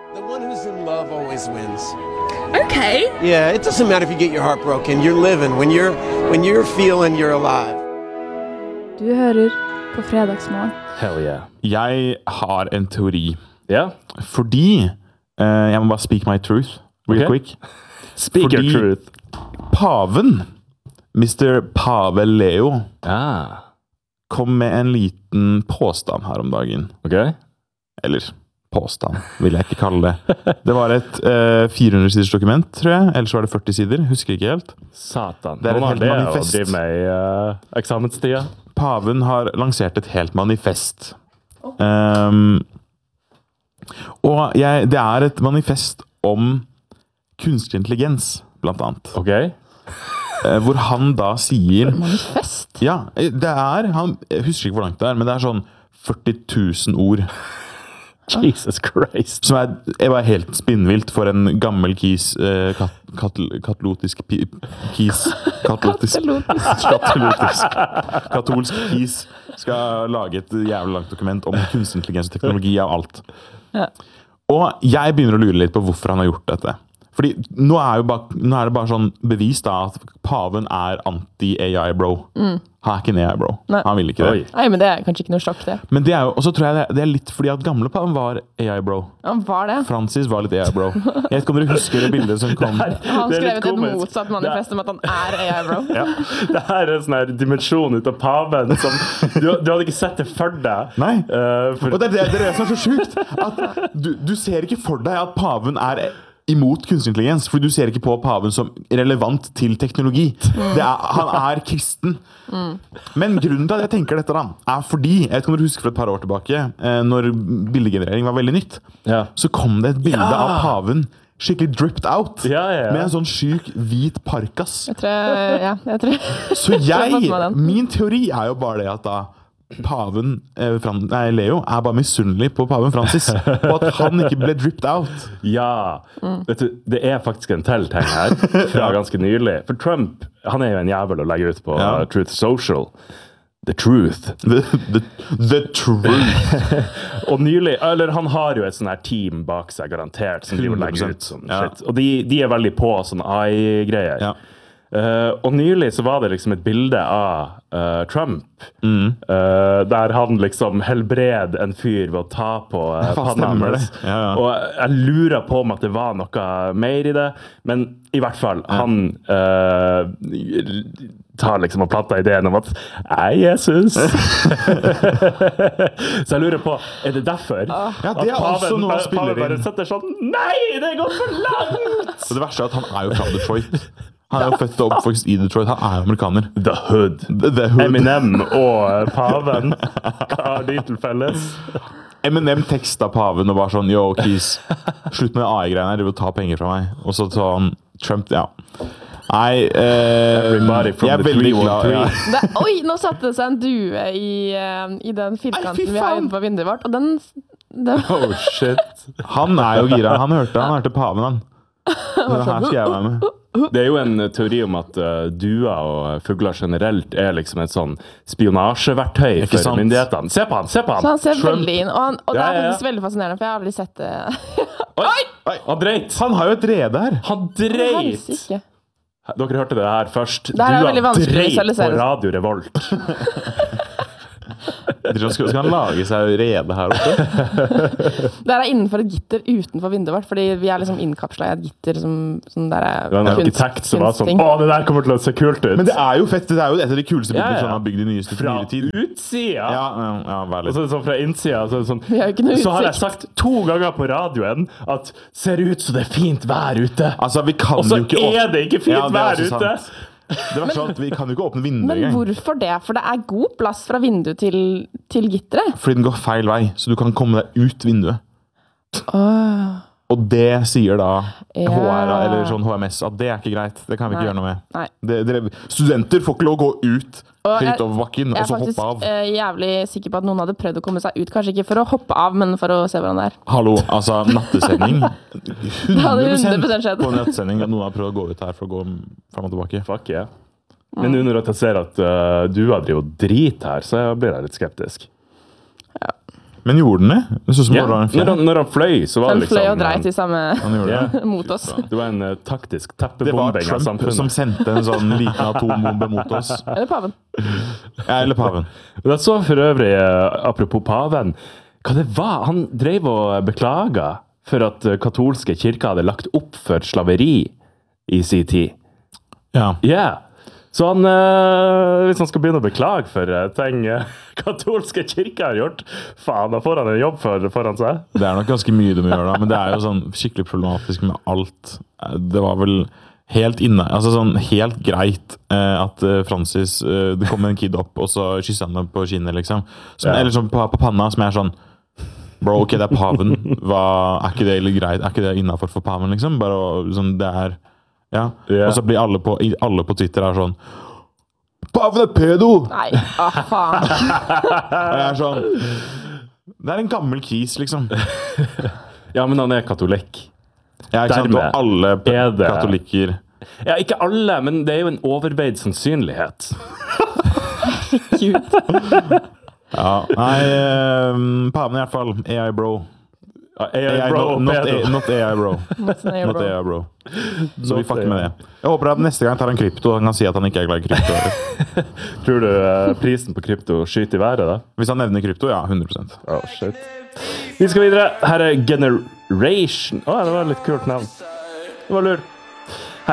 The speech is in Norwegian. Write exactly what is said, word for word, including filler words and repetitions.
The one who's in love always wins. Okay. Yeah, it doesn't matter if you get your heart broken. You're living. When you're, when you're feeling, you're alive. Du hører på Fredagsmorgen. Hell yeah. Jeg har en teori. Ja? Fordi eh, jeg må bare speak my truth real Ok. quick. Speak Fordi your truth. Paven, mister Pave Leo, Ah, kom med en liten påstand her om dagen. ok. Eller påstand, vil jeg ikke kalle det. Det var et eh, fire hundre siders dokument, tror jeg. Ellers var det førti sider. Husker ikke helt. Satan. Det er et Noen har helt det å manifest. drive med i uh, eksamenstida. Paven har lansert et helt manifest. Um, og jeg, det er et manifest om kunstig intelligens, blant annet. Ok? Eh, hvor han da sier... Manifest? Ja, det er... Han, jeg husker ikke hvor langt det er, men det er sånn førti tusen ord. Jesus Christ. Som er, jeg var helt spinnvilt for en gammel kis, eh, kat, kat, katolotisk pi, kis, katolotisk, katolotisk, katolsk kis, skal lage et jævlig langt dokument om kunstig intelligens og teknologi av alt. Ja. Og jeg begynner å lure litt på hvorfor han har gjort dette. Fordi nå er, jo bare, nå er det bare sånn bevis da at paven er anti-A I bro. Mm. Han er ikke en A I bro. Nei. Han vil ikke det. Oi. Nei, men det er kanskje ikke noe sjokk, det. Men det er jo, og så tror jeg det, det er litt fordi at gamle paven var A I bro. Han var det. Francis var litt A I bro. Jeg vet ikke om dere husker det bildet som kom. Han Det er litt skrev et komisk. motsatt manifest om at han er A I, bro. Ja. Det her er en sånn her dimensjon ut av paven som du, du hadde ikke sett det for deg. Nei. Uh, for, Og det er det, det er det som er så sjukt. At du, du ser ikke for deg at paven er imot kunstig intelligens, fordi du ser ikke på paven som relevant til teknologi. Det er, han er kristen. Men grunnen til at jeg tenker dette da, er fordi, jeg vet ikke om dere husker for et par år tilbake, eh, når bildegenerering var veldig nytt, Ja. så kom det et bilde Ja. av paven skikkelig dripped out, Ja, ja, ja. med en sånn syk hvit parkas. Jeg tror, ja, jeg tror. Så Jeg har fått jeg, med den. min teori er jo bare det at da paven, eh, Fran, nei, Leo, er bare misunnelig på paven Francis, på at han ikke ble dripped out. Ja. Vet du, det er faktisk en til ting her fra ganske nylig. For Trump, han er jo en jævel å legge ut på Ja. uh, Truth Social. The truth. The, the, the truth. Og nylig, eller han har jo et sånn her team bak seg, garantert, som driver og legger ut sånn Ja. shit. Og de, de er veldig på sånn A I-greier. Ja. Uh, og nylig så var det liksom et bilde av uh, Trump, Mm. uh, der han liksom helbred en fyr ved å ta på uh, Ja, panna stemmer hans. det. Ja, ja. Og jeg lurer på om at det var noe mer i det, men i hvert fall, han uh, tar liksom og platter ideen om at «Ei, Jesus!» Så jeg lurer på, er det derfor? Ja, det er også noe han spiller paven bare inn. setter sånn, nei, det går for langt! Og det verste er at han er jo fra Detroit. Han er jo født og oppvokst i Detroit. Han er jo amerikaner. The Hood. The, the hood. Eminem og uh, paven. Hva har de til felles? Eminem teksta paven og var sånn, yo, Keys, slutt med A I-greiene her, du vil ta penger fra meg. Og så sa han, Trump, ja. Nei, eh, Everybody from jeg er the veldig three one glad. three. Ja. Det, oi, nå satte det seg en due i, eh, i den Nei, fy firkanten vi har faen! inne på vinduet vårt, og den... den Oh, shit. Han er jo gira. Han hørte, han hørte paven, han. Så her skal jeg være med. Det er jo en teori om at uh, duer og fugler generelt er liksom et sånn spionasjeverktøy Ikke for sant? myndighetene. Se på han, se på han! Så han ser Trump. veldig inn, og, han, og det Ja, er ja, ja. faktisk veldig fascinerende, for jeg har aldri sett det. Oi! Han dreit! Han har jo et rede her. Han dreit! Helsike. Dere hørte det her først. Det her er Dua veldig vanskelig å dreit på visualisere. Radio Revolt. Skal, skal han lage seg rede her oppe? Det er innenfor et gitter utenfor vinduet vårt, fordi vi er liksom innkapslet i et gitter som, som der er Det var en kunst- arkitekt som var sånn, kunstting. å, det der kommer til å se kult ut. Men det er jo fett. Det er jo et av de kuleste Ja, bildene ja. som han har bygd i nyeste Fra nyere tid. utsida. Ja, ja, ja, vær Og litt. så er det sånn fra innsida, så, er det sånn, Vi har jo ikke noe så har jeg utsikt. sagt to ganger på radioen at ser ut som det er fint vær ute. Altså, vi kan Og så jo ikke åpne- er det ikke fint Ja, det er vær også ute. sant. Det verste er at vi kan jo ikke åpne vinduet Men engang. hvorfor det? For det er god plass fra vinduet til, til gitteret. Fordi den går feil vei, så du kan komme deg ut vinduet. Åh. Og det sier da Ja. H R, eller sånn H M S, at det er ikke greit. Det kan vi ikke Nei. gjøre noe med. Nei. Det, dere, studenter får ikke lov å gå ut Og høyt jeg- over bakken, Jeg og er så faktisk hoppe av. eh, jævlig sikker på at noen hadde prøvd å komme seg ut. Kanskje ikke for å hoppe av, men for å se hvordan det er. Hallo, altså nattesending. hadde hundre prosent skjedd. på nattesending at noen har prøvd å gå ut her for å gå fram og tilbake. Fuck yeah. Men nå når jeg ser at uh, du har drivet og drit her, så blir jeg litt skeptisk. Men gjorde den det? Det så som Ja, det var en når, fjær. han, når han fløy, så var Den det liksom fløy og dreit i samme Han gjorde det. Ja. mot oss. Det var en uh, taktisk Det var teppebombing av Trump samfunnet. som sendte en sånn liten atombombe mot oss. Eller paven. Ja, eller paven. Og jeg så for øvrig, uh, apropos paven, hva det var? Han drev og beklaga for at uh, katolske kirker hadde lagt opp for slaveri i sin tid. Ja. Ja. Så han, uh, hvis han skal begynne å beklage for uh, ting uh, katolske kirker har gjort, faen, da får han en jobb for, foran seg. Det er nok ganske mye de gjør da, men det er jo sånn skikkelig problematisk med alt. Det var vel helt inne, altså sånn helt greit eh, at eh, Francis, eh, det kom en kid opp, og så kysset han meg på kinnet, liksom. Som, Ja. Eller sånn på, på panna, som er sånn, bro, ok, det er paven. Hva, er ikke det litt greit? Er ikke det innenfor for paven, liksom? Bare å- sånn, det er, ja. Ja. Og så blir alle på, alle på Twitter er sånn, paven er pedo! Nei, ah, faen. Og jeg er sånn, det er en gammel kis, liksom. Ja, men han er katolikk. Ja, ikke sant? Dermed Og alle p- er det- katolikker. Ja, ikke alle, men det er jo en overveid sannsynlighet. Cute. Ja, nei, eh, paven i hvert fall, A I bro. Ja, A I A I, bro, not, not, pedo. A, not A I bro. Not an Not bro. A I bro. Så vi Not fucker A I. med det. Jeg håper at neste gang tar han krypto, han kan si at han ikke er glad i krypto. Tror du uh, prisen på krypto skyter i været da? Hvis han nevner krypto, ja, hundre prosent. Oh, shit. Vi skal videre. Her er Generation. Åh, det var et litt kult navn. Det var lurt.